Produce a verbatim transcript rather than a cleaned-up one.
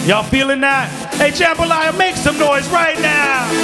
Y'all feeling that? Hey, Jambalaya, make some noise right now.